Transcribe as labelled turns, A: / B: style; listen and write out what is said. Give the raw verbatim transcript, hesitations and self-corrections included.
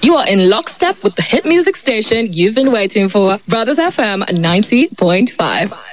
A: You are in lockstep with the hit music station you've been waiting for, Brothers F M ninety point five.